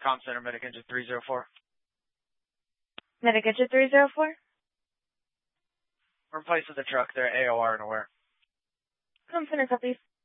Comm Center, Medic Engine 304. Medic Engine 304? We're in place with the truck there, AOR and aware. Comm Center copies.